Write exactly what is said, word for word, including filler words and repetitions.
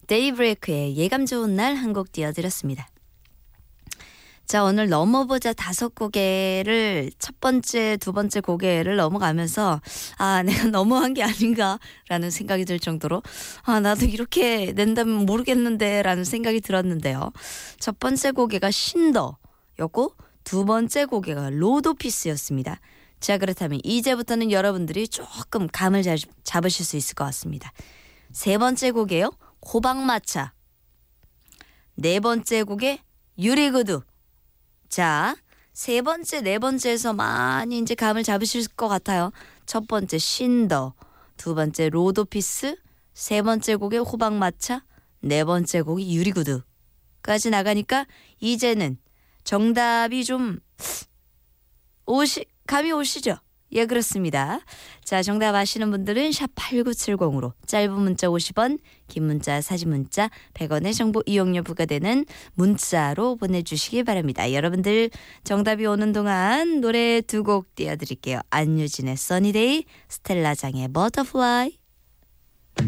데이브레이크의 예감 좋은 날 한 곡 띄워드렸습니다. 자, 오늘 넘어보자 다섯 고개를 첫 번째, 두 번째 고개를 넘어가면서 아, 내가 너무한 게 아닌가라는 생각이 들 정도로 아, 나도 이렇게 낸다면 모르겠는데 라는 생각이 들었는데요. 첫 번째 고개가 신더였고 두 번째 고개가 로도피스였습니다. 자, 그렇다면 이제부터는 여러분들이 조금 감을 잘 잡으실 수 있을 것 같습니다. 세 번째 곡이에요. 호박마차. 네 번째 곡에 유리구두. 자, 세 번째, 네 번째에서 많이 이제 감을 잡으실 것 같아요. 첫 번째 신더, 두 번째 로도피스, 세 번째 곡에 호박마차, 네 번째 곡이 유리구두까지 나가니까 이제는 정답이 좀 오시 감이 오시죠? 예, 그렇습니다. 자, 정답 아시는 분들은 샵 팔구칠공으로 짧은 문자 오십 원, 긴 문자, 사진 문자 백 원의 정보 이용료 부과되는 문자로 보내주시기 바랍니다. 여러분들 정답이 오는 동안 노래 두 곡 띄워드릴게요. 안유진의 써니데이, 스텔라장의 버터플라이.